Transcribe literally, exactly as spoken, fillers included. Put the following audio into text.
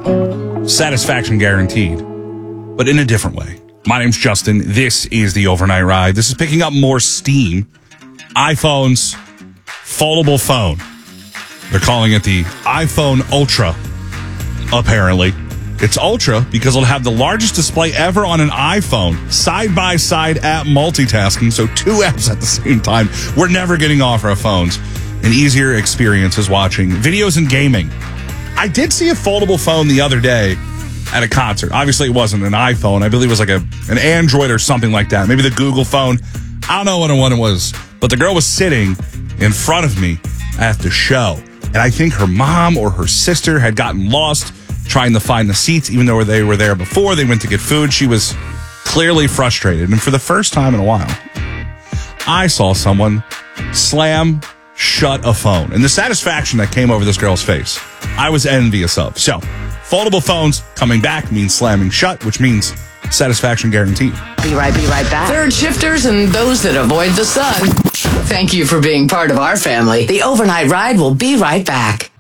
Satisfaction guaranteed, but in a different way. My name's Justin. This is the Overnight Ride. This is picking up more steam. iPhone's foldable phone. They're calling it the iPhone Ultra, apparently. It's Ultra because it'll have the largest display ever on an iPhone, side-by-side app multitasking, so two apps at the same time. We're never getting off our phones. An easier experience is watching videos and gaming. I did see a foldable phone the other day at a concert. Obviously, it wasn't an iPhone. I believe it was like a an Android or something like that. Maybe the Google phone. I don't know what one it was. But the girl was sitting in front of me at the show. And I think her mom or her sister had gotten lost trying to find the seats, even though they were there before. They went to get food. She was clearly frustrated. And for the first time in a while, I saw someone slam shut a phone. And the satisfaction that came over this girl's face, I was envious of. So, foldable phones coming back means slamming shut, which means satisfaction guaranteed. Be right, be right back. Third shifters and those that avoid the sun. Thank you for being part of our family. The Overnight Ride will be right back.